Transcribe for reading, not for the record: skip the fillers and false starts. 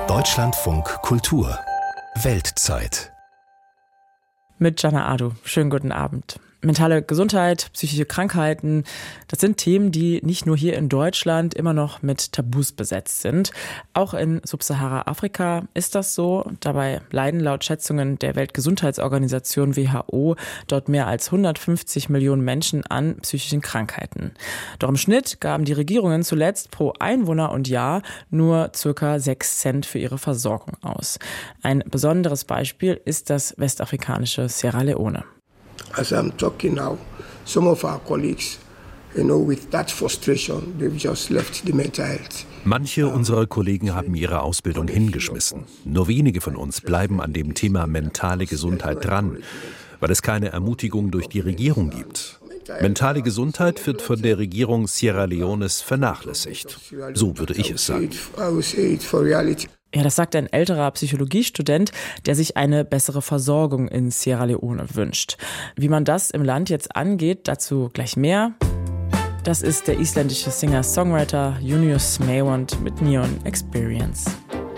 Deutschlandfunk Kultur Weltzeit mit Jana Adu. Schönen guten Abend. Mentale Gesundheit, psychische Krankheiten, das sind Themen, die nicht nur hier in Deutschland immer noch mit Tabus besetzt sind. Auch in Subsahara-Afrika ist das so. Dabei leiden laut Schätzungen der Weltgesundheitsorganisation WHO dort mehr als 150 Millionen Menschen an psychischen Krankheiten. Doch im Schnitt gaben die Regierungen zuletzt pro Einwohner und Jahr nur ca. 6 Cent für ihre Versorgung aus. Ein besonderes Beispiel ist das westafrikanische Sierra Leone. As I'm talking now, some of our colleagues, with that frustration, they've just left the mental health. Manche unserer Kollegen haben ihre Ausbildung hingeschmissen. Nur wenige von uns bleiben an dem Thema mentale Gesundheit dran, weil es keine Ermutigung durch die Regierung gibt. Mentale Gesundheit wird von der Regierung Sierra Leones vernachlässigt. So würde ich es sagen. Ja, das sagt ein älterer Psychologiestudent, der sich eine bessere Versorgung in Sierra Leone wünscht. Wie man das im Land jetzt angeht, dazu gleich mehr. Das ist der isländische Singer-Songwriter Junius Mæland mit Neon Experience.